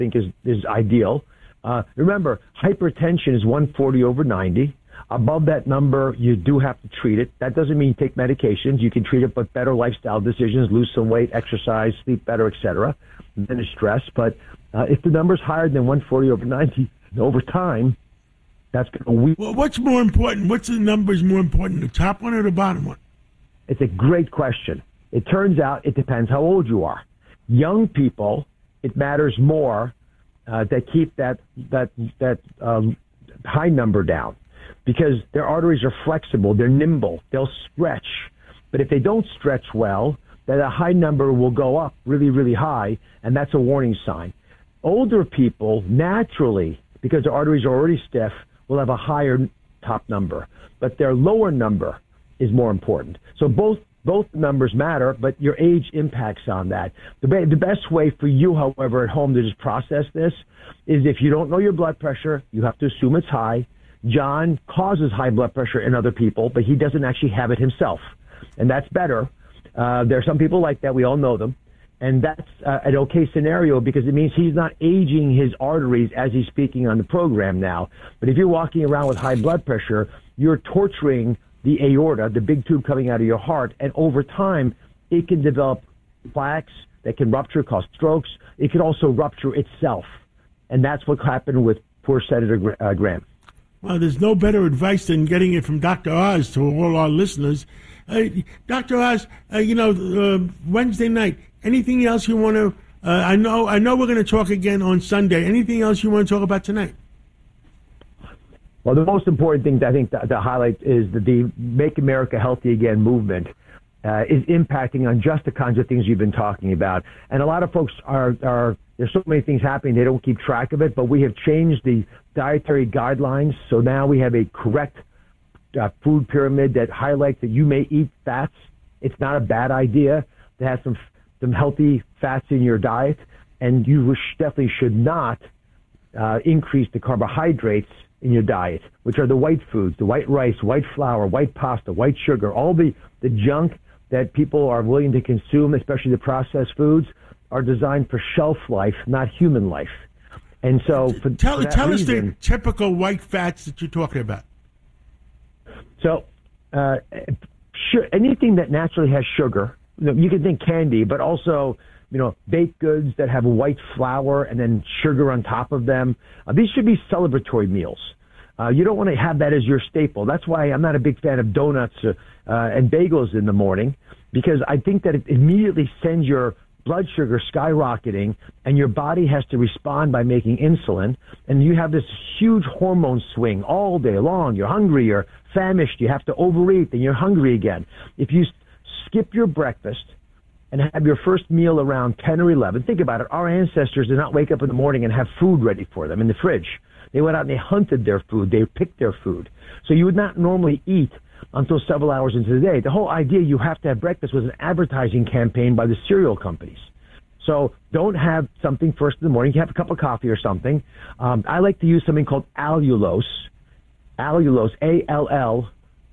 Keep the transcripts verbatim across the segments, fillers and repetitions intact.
think is, is ideal. Uh, remember, hypertension is one forty over ninety. Above that number, you do have to treat it. That doesn't mean take medications. You can treat it with better lifestyle decisions, lose some weight, exercise, sleep better, et cetera. Manage stress. But uh, if the number's higher than one forty over ninety, over time, that's going to weaken. Well, what's more important? What's the numbers more important, the top one or the bottom one? It's a great question. It turns out it depends how old you are. Young people, it matters more uh, that keep that that that um, high number down because their arteries are flexible, they're nimble, they'll stretch. But if they don't stretch well, then a high number will go up really, really high, and that's a warning sign. Older people, naturally, because their arteries are already stiff, will have a higher top number, but their lower number is more important. So both both numbers matter, but your age impacts on that. The, be- the best way for you, however, at home to just process this is if you don't know your blood pressure, you have to assume it's high. John causes high blood pressure in other people, but he doesn't actually have it himself, and that's better. Uh, there are some people like that. We all know them. And that's uh, an okay scenario because it means he's not aging his arteries as he's speaking on the program now. But if you're walking around with high blood pressure, you're torturing the aorta, the big tube coming out of your heart. And over time, it can develop plaques that can rupture, cause strokes. It can also rupture itself. And that's what happened with poor Senator uh, Graham. Well, there's no better advice than getting it from Doctor Oz to all our listeners. Uh, Doctor Oz, uh, you know, uh, Wednesday night, anything else you want to, uh, I know I know we're going to talk again on Sunday. Anything else you want to talk about tonight? Well, the most important thing I think to, to highlight is that the Make America Healthy Again movement uh, is impacting on just the kinds of things you've been talking about. And a lot of folks are, are, there's so many things happening, they don't keep track of it, but we have changed the dietary guidelines. So now we have a correct uh, food pyramid that highlights that you may eat fats. It's not a bad idea to have some some healthy fats in your diet, and you definitely should not uh, increase the carbohydrates in your diet, which are the white foods, the white rice, white flour, white pasta, white sugar, all the, the junk that people are willing to consume, especially the processed foods, are designed for shelf life, not human life. And so for, tell, for that tell reason, us the typical white fats that you're talking about. So uh, sh- anything that naturally has sugar, you know, you can think candy, but also, you know, baked goods that have white flour and then sugar on top of them. Uh, these should be celebratory meals. Uh, you don't want to have that as your staple. That's why I'm not a big fan of donuts uh, uh, and bagels in the morning, because I think that it immediately sends your blood sugar skyrocketing, and your body has to respond by making insulin, and you have this huge hormone swing all day long. You're hungry, you're famished, you have to overeat, then you're hungry again. If you skip your breakfast and have your first meal around ten or eleven, think about it. Our ancestors did not wake up in the morning and have food ready for them in the fridge. They went out and they hunted their food. They picked their food. So you would not normally eat until several hours into the day. The whole idea you have to have breakfast was an advertising campaign by the cereal companies. So don't have something first in the morning. You have a cup of coffee or something. Um, I like to use something called allulose. Allulose, A L L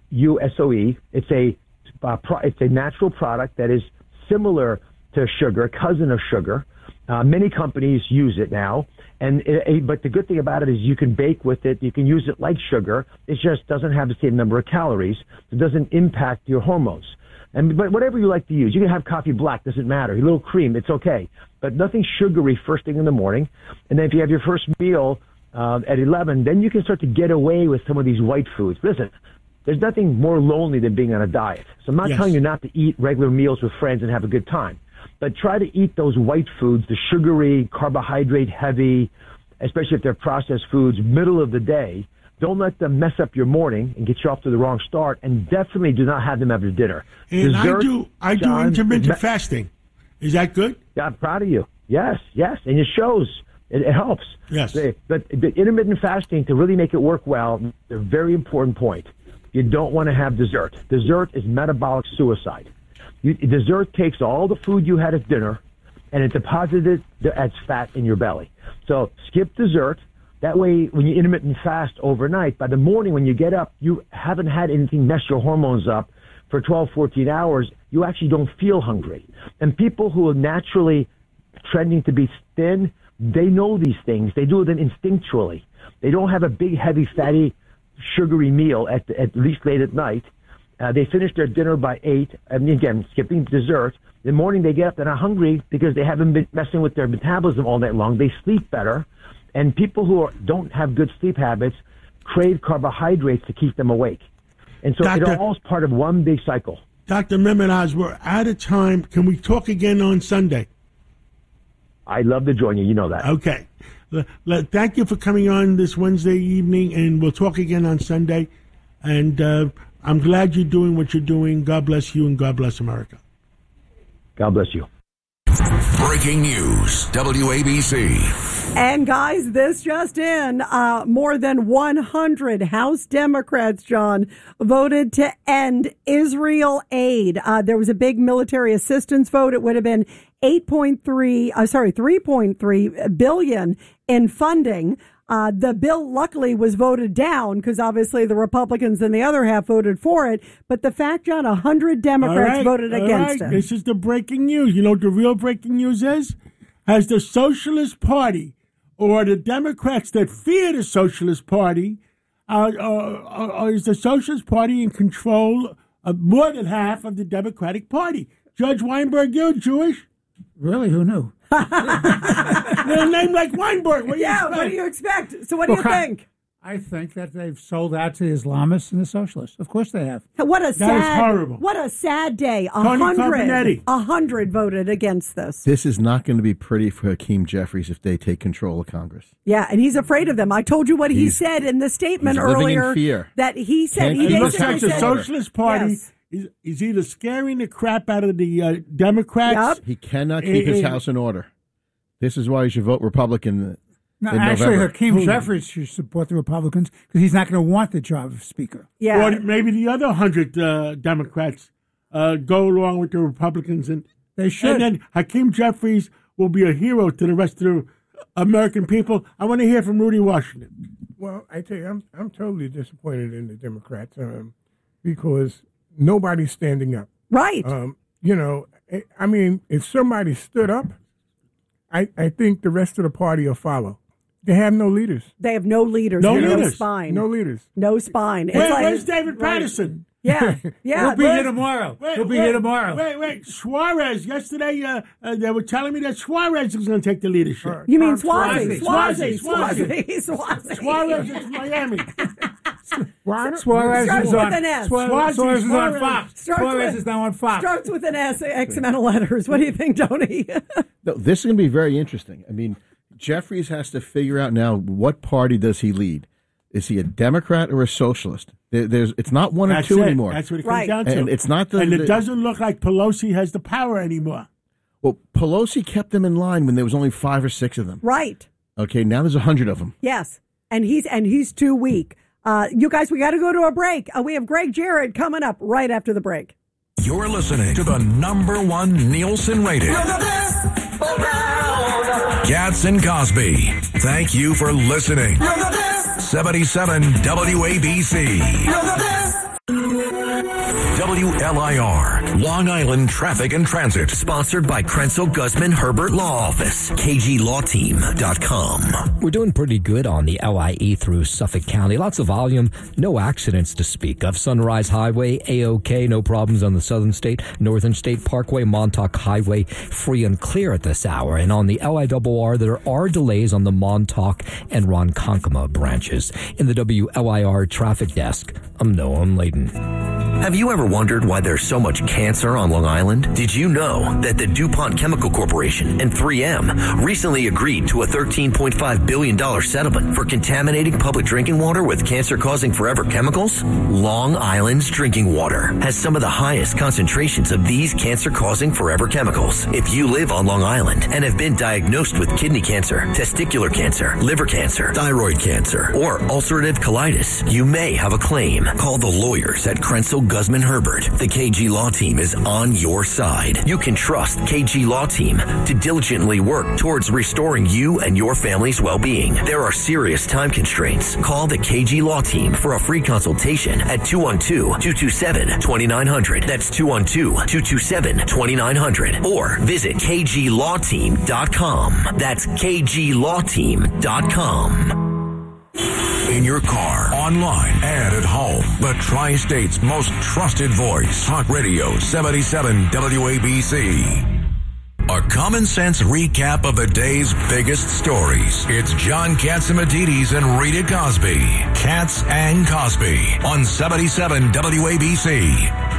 U S O E. It's a uh, pro- it's a natural product that is similar to sugar, a cousin of sugar. Uh, many companies use it now, and it, it, but the good thing about it is you can bake with it. You can use it like sugar. It just doesn't have the same number of calories. It doesn't impact your hormones. And but whatever you like to use, you can have coffee black. Doesn't matter. A little cream, it's okay. But nothing sugary first thing in the morning. And then if you have your first meal uh, at eleven, then you can start to get away with some of these white foods. Listen, there's nothing more lonely than being on a diet. So I'm not Yes. telling you not to eat regular meals with friends and have a good time. But try to eat those white foods, the sugary, carbohydrate heavy, especially if they're processed foods, middle of the day. Don't let them mess up your morning and get you off to the wrong start. And definitely do not have them after dinner. And Dessert, I do I do John, intermittent me- fasting. Is that good? Yeah, I'm proud of you. Yes, yes. And it shows. It, it helps. Yes. But, but the intermittent fasting, to really make it work well, a very important point. You don't want to have dessert. Dessert is metabolic suicide. You, dessert takes all the food you had at dinner and it deposits it as fat in your belly. So skip dessert. That way, when you intermittent fast overnight, by the morning when you get up, you haven't had anything mess your hormones up for twelve, fourteen hours. You actually don't feel hungry. And people who are naturally trending to be thin, they know these things. They do them instinctually. They don't have a big, heavy, fatty, sugary meal at at least late at night. Uh, they finish their dinner by eight. I mean, again, skipping dessert. In the morning, they get up. They're not hungry because they haven't been messing with their metabolism all night long. They sleep better. And people who are, don't have good sleep habits crave carbohydrates to keep them awake. And so Doctor, it all is part of one big cycle. Doctor Mehmet Oz, we're out of time. Can we talk again on Sunday? I'd love to join you. You know that. Okay. L- l- thank you for coming on this Wednesday evening, and we'll talk again on Sunday. And uh, I'm glad you're doing what you're doing. God bless you, and God bless America. God bless you. Breaking news, W A B C. And guys, this just in, uh, more than one hundred House Democrats, John, voted to end Israel aid. Uh, there was a big military assistance vote. It would have been eight point three, uh, sorry, three point three billion in funding. Uh, the bill luckily was voted down because obviously the Republicans and the other half voted for it. But the fact, John, one hundred Democrats right, voted against right. it. This is the breaking news. You know what the real breaking news is? Has the Socialist Party or the Democrats that fear the Socialist Party, uh, or, or is the Socialist Party in control of more than half of the Democratic Party? Judge Weinberg, you're Jewish? Really? Who knew? They're named like Weinberg. What do you Yeah, expect? what do you expect? So what do you Well, I- think? I think that they've sold out to the Islamists and the socialists. Of course they have. What a is sad, horrible. what a sad day. A Tony hundred, Carbonetti. a hundred voted against this. This is not going to be pretty for Hakeem Jeffries if they take control of Congress. Yeah, and he's afraid of them. I told you what he He's- said in the statement he's living in earlier. fear. That he said Can't he keep It his looks basically like the said, Socialist Party Yes. is, is either scaring the crap out of the uh, Democrats. Yep. He cannot keep his Eh, eh. house in order. This is why you should vote Republican No, in actually, November. Hakeem Jeffries should support the Republicans because he's not going to want the job of Speaker. Yeah. Or maybe the other hundred uh, Democrats uh, go along with the Republicans, and They should. And then Hakeem Jeffries will be a hero to the rest of the American people. I want to hear from Rudy Washington. Well, I tell you, I'm I'm totally disappointed in the Democrats um, because nobody's standing up. Right. Um, you know, I, I mean, if somebody stood up, I, I think the rest of the party will follow. They have no leaders. They have no leaders. No no leaders. spine. No leaders. No spine. It's Where, like- where's David right. Patterson? Yeah. Yeah. He'll be Where- here tomorrow. Wait, He'll be wait, here tomorrow. Wait, wait. Suarez. Yesterday, uh, uh, they were telling me that Suarez was going to take the leadership. You mean Tom Swazi? Swazi, Swazi. Swazi. Swazi. Swazi. Suarez is Miami. Why? Suarez Starts is with on, an S. Suarez, Swazi, Suarez is on Suarez. Fox. Starts Suarez with- is now on Fox. Starts with an S, X amount of letters. What do you think, Tony? No, this is going to be very interesting. I mean, Jeffries has to figure out now what party does he lead. Is he a Democrat or a socialist? There, there's, it's not one or That's two it. anymore. That's what it comes Right. down to. And it's not the- And it the- doesn't look like Pelosi has the power anymore. Well, Pelosi kept them in line when there was only five or six of them. Right. Okay, now there's a hundred of them. Yes. And he's and he's too weak. Uh, you guys, we got to go to a break. Uh, we have Greg Jarrett coming up right after the break. You're listening to the number one Nielsen rated Katz and Cosby. Thank you for listening. seventy-seven W A B C. W L I R, Long Island Traffic and Transit. Sponsored by Krenzel Guzman Herbert Law Office, K G Law Team dot com. We're doing pretty good on the L I E through Suffolk County. Lots of volume, no accidents to speak of. Sunrise Highway, A-OK, no problems on the Southern State, Northern State Parkway, Montauk Highway, free and clear at this hour. And on the L I R R, there are delays on the Montauk and Ronkonkoma branches. In the W L I R traffic desk, I'm Noam Layden. Have you ever wondered why there's so much cancer on Long Island? Did you know that the DuPont Chemical Corporation and three M recently agreed to a thirteen point five billion dollars settlement for contaminating public drinking water with cancer-causing forever chemicals? Long Island's drinking water has some of the highest concentrations of these cancer-causing forever chemicals. If you live on Long Island and have been diagnosed with kidney cancer, testicular cancer, liver cancer, thyroid cancer, or ulcerative colitis, you may have a claim. Call the lawyers at Krenzel Guzman Herbert, the K G Law Team is on your side. You can trust K G Law Team to diligently work towards restoring you and your family's well-being. There are serious time constraints. Call the K G Law Team for a free consultation at two one two, two two seven, two nine zero zero. That's two one two, two two seven, two nine zero zero. Or visit k g law team dot com. That's k g law team dot com. In your car, online, and at home. The Tri-State's most trusted voice. Talk Radio seventy-seven W A B C. A common sense recap of the day's biggest stories. It's John Catsimatidis and Rita Cosby. Katz and Cosby on seventy-seven W A B C.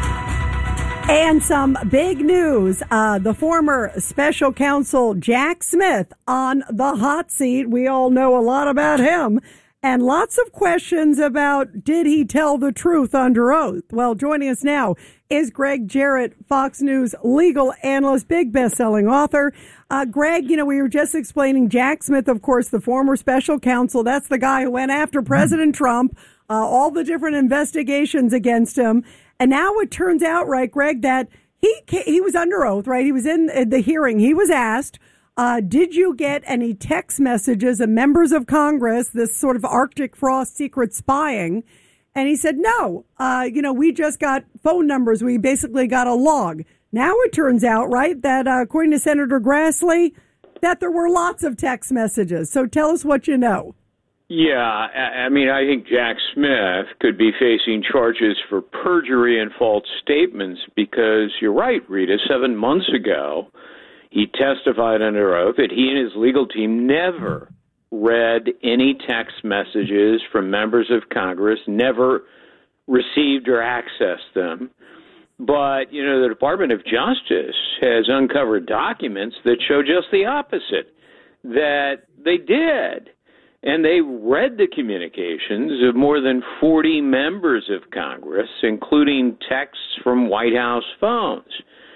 And some big news. Uh, the former special counsel Jack Smith on the hot seat. We all know a lot about him. And lots of questions about, did he tell the truth under oath? Well, joining us now is Greg Jarrett, Fox News legal analyst, big best-selling author. Uh, Greg, you know, we were just explaining Jack Smith, of course, the former special counsel. That's the guy who went after President Trump, uh, all the different investigations against him. And now it turns out, right, Greg, that he he was under oath, right? He was in the hearing. He was asked, Uh, did you get any text messages of members of Congress, this sort of Arctic frost secret spying? And he said, no, uh, you know, we just got phone numbers. We basically got a log. Now it turns out, right, that uh, according to Senator Grassley, that there were lots of text messages. So tell us what you know. Yeah, I mean, I think Jack Smith could be facing charges for perjury and false statements because you're right, Rita, seven months ago, he testified under oath that he and his legal team never read any text messages from members of Congress, never received or accessed them. But, you know, the Department of Justice has uncovered documents that show just the opposite, that they did. And they read the communications of more than forty members of Congress, including texts from White House phones.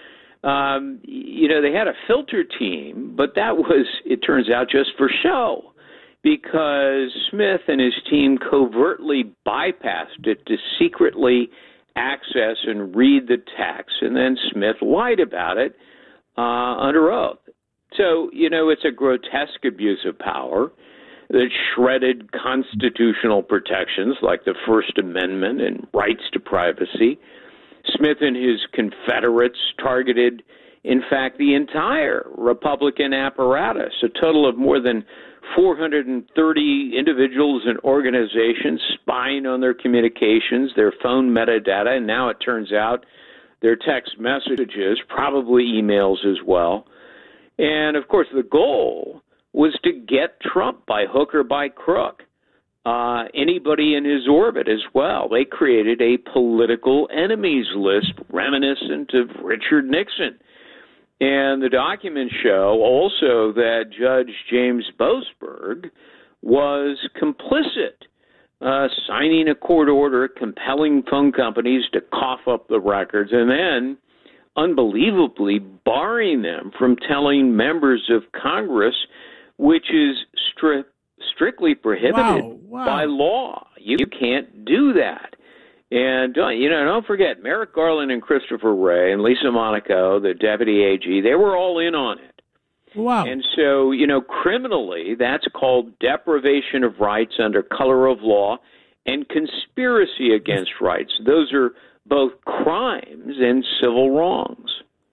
Um, you know, they had a filter team, but that was, it turns out, just for show, because Smith and his team covertly bypassed it to secretly access and read the text, and then Smith lied about it uh, under oath. So, you know, it's a grotesque abuse of power that shredded constitutional protections like the First Amendment and rights to privacy. Smith and his Confederates targeted, in fact, the entire Republican apparatus, a total of more than four hundred thirty individuals and organizations spying on their communications, their phone metadata, and now it turns out their text messages, probably emails as well. And, of course, the goal was to get Trump by hook or by crook. Uh, anybody in his orbit as well. They created a political enemies list reminiscent of Richard Nixon. And the documents show also that Judge James Boasberg was complicit, uh, signing a court order compelling phone companies to cough up the records and then unbelievably barring them from telling members of Congress, which is strict. strictly prohibited wow, wow. by law. You, you can't do that. And, uh, you know, don't forget, Merrick Garland and Christopher Wray and Lisa Monaco, the deputy A G, they were all in on it. Wow. And so, you know, criminally, that's called deprivation of rights under color of law and conspiracy against rights. Those are both crimes and civil wrongs.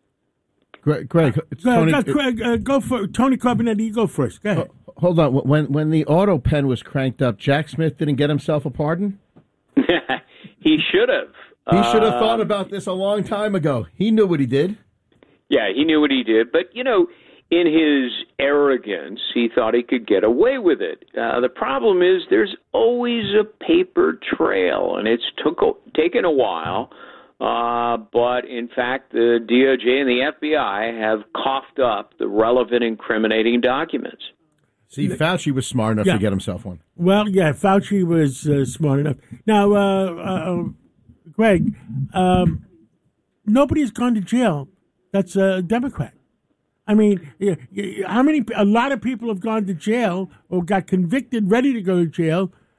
Greg, Greg, it's uh, Tony, go, Greg uh, go for Tony Carbonetti. You go first. Go ahead. Uh, hold on. When when the auto pen was cranked up, Jack Smith didn't get himself a pardon? He should have. He should have uh, thought about this a long time ago. He knew what he did. Yeah, he knew what he did. But, you know, in his arrogance, he thought he could get away with it. Uh, the problem is there's always a paper trail, and it's took taken a while. Uh, but, in fact, the D O J and the F B I have coughed up the relevant incriminating documents. See, Fauci was smart enough yeah. to get himself one. Well, yeah, Fauci was uh, smart enough. Now, uh, uh, Greg, um, nobody's gone to jail that's a Democrat. I mean, how many, a lot of people have gone to jail or got convicted, ready to go to jail,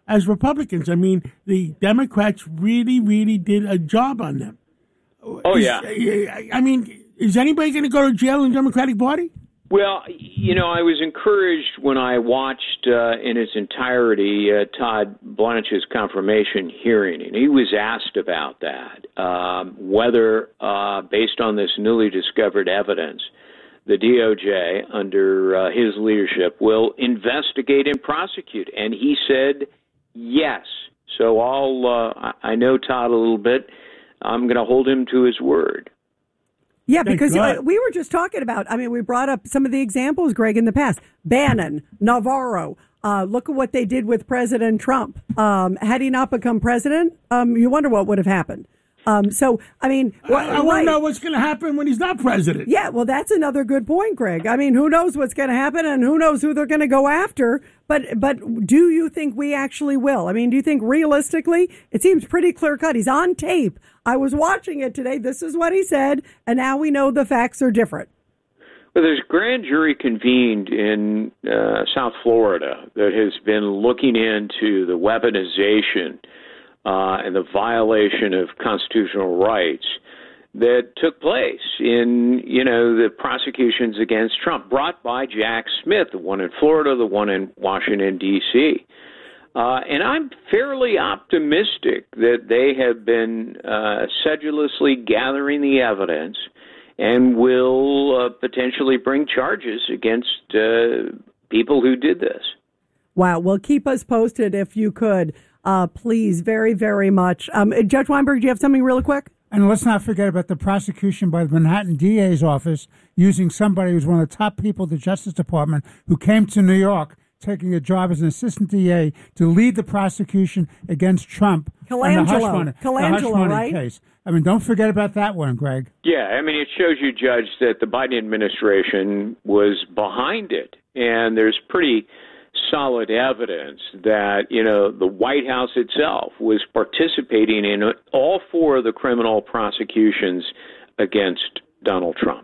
as Republicans. I mean, the Democrats really, really did a job on them. Oh, is, yeah. I mean, is anybody going to go to jail in the Democratic Party? Well, you know, I was encouraged when I watched uh, in its entirety uh, Todd Blanche's confirmation hearing, and he was asked about that, um, whether, uh, based on this newly discovered evidence, the D O J, under uh, his leadership, will investigate and prosecute. And he said yes. So I'll, uh, I know Todd a little bit. I'm going to hold him to his word. Yeah, because uh, we were just talking about, I mean, we brought up some of the examples, Greg, in the past. Bannon, Navarro. Uh, look at what they did with President Trump. Um, had he not become president, um, you wonder what would have happened. Um, so, I mean, I, I want to know what's going to happen when he's not president. Yeah, well, that's another good point, Greg. I mean, who knows what's going to happen and who knows who they're going to go after. But but do you think we actually will? I mean, do you think realistically, it seems pretty clear cut. He's on tape. I was watching it today. This is what he said. And now we know the facts are different. Well, there's a grand jury convened in uh, South Florida that has been looking into the weaponization Uh, and the violation of constitutional rights that took place in, you know, the prosecutions against Trump brought by Jack Smith, the one in Florida, the one in Washington, D C Uh, and I'm fairly optimistic that they have been uh, sedulously gathering the evidence and will uh, potentially bring charges against uh, people who did this. Wow. Well, keep us posted if you could. Uh, please, very, very much. Um, Judge Weinberg, do you have something really quick? And let's not forget about the prosecution by the Manhattan D A's office using somebody who's one of the top people at the Justice Department who came to New York, taking a job as an assistant D A to lead the prosecution against Trump. Colangelo, the hush money, Colangelo, the hush money right? case. I mean, don't forget about that one, Greg. Yeah, I mean, it shows you, Judge, that the Biden administration was behind it. And there's pretty solid evidence that, you know, the White House itself was participating in all four of the criminal prosecutions against Donald Trump.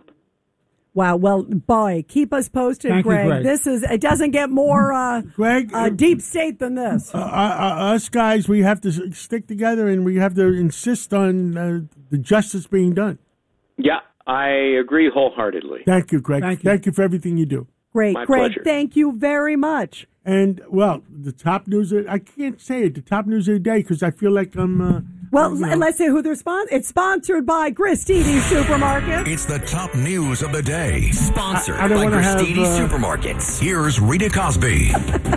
Wow. Well, boy, keep us posted, Thank Greg. you, Greg. This is, it doesn't get more uh, Greg, uh, deep state than this. Uh, uh, us guys, we have to stick together and we have to insist on uh, the justice being done. Yeah, I agree wholeheartedly. Thank you, Greg. Thank you. Thank you for everything you do. Great, My Greg. pleasure. Thank you very much. And, well, the top news, of, I can't say it, the top news of the day, because I feel like I'm... Uh, Well, you know. let's say who they're sponsored. It's sponsored by Gristedes Supermarket. It's the top news of the day. Sponsored I- I don't by wanna have, Gristedes uh, Supermarkets. Here's Rita Cosby.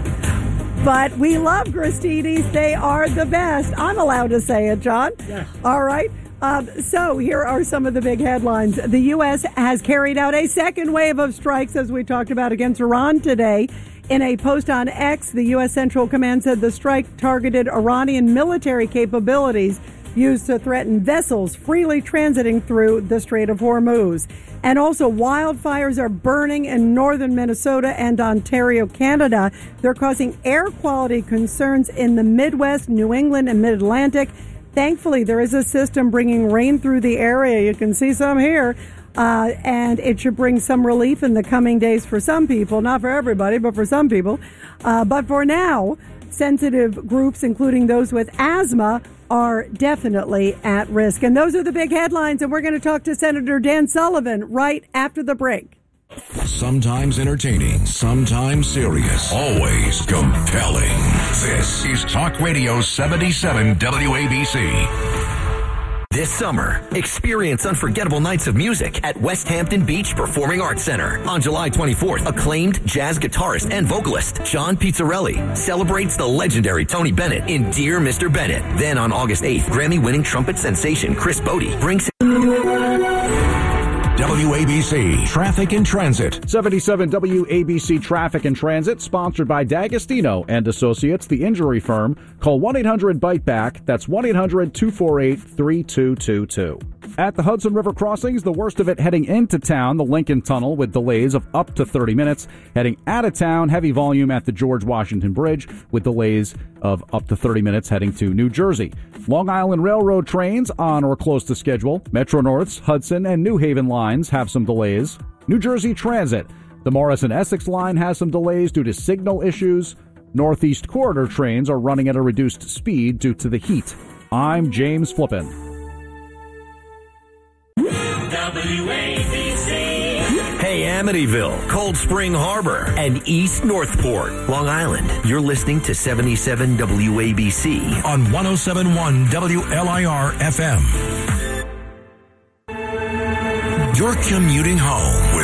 But we love Gristedes. They are the best. I'm allowed to say it, John. Yes. All right. Um, so here are some of the big headlines. The U S has carried out a second wave of strikes, as we talked about, against Iran today. In a post on X, the U S Central Command said the strike targeted Iranian military capabilities used to threaten vessels freely transiting through the Strait of Hormuz. And also, wildfires are burning in northern Minnesota and Ontario, Canada. They're causing air quality concerns in the Midwest, New England, and Mid-Atlantic. Thankfully, there is a system bringing rain through the area. You can see some here. Uh, and it should bring some relief in the coming days for some people. Not for everybody, but for some people. Uh, but for now, sensitive groups, including those with asthma, are definitely at risk. And those are the big headlines. And we're going to talk to Senator Dan Sullivan right after the break. Sometimes entertaining, sometimes serious, always compelling. This is Talk Radio seventy-seven W A B C. This summer, experience unforgettable nights of music at West Hampton Beach Performing Arts Center. On July twenty-fourth, acclaimed jazz guitarist and vocalist John Pizzarelli celebrates the legendary Tony Bennett in Dear Mister Bennett. Then on August eighth, Grammy-winning trumpet sensation Chris Bodie brings W A B C Traffic and Transit. seventy-seven W A B C Traffic and Transit, sponsored by D'Agostino and Associates, the injury firm. Call one eight hundred bite back. That's one eight hundred two four eight three two two two. At the Hudson River crossings, the worst of it heading into town, the Lincoln Tunnel with delays of up to thirty minutes. Heading out of town, heavy volume at the George Washington Bridge with delays of up to thirty minutes heading to New Jersey. Long Island Railroad trains on or close to schedule. Metro North's Hudson and New Haven lines have some delays. New Jersey Transit. The Morris and Essex line has some delays due to signal issues. Northeast Corridor trains are running at a reduced speed due to the heat. I'm James Flippin. W A B C. Hey, Amityville, Cold Spring Harbor, and East Northport, Long Island. You're listening to seventy-seven W A B C on one oh seven point one W L I R F M. You're commuting home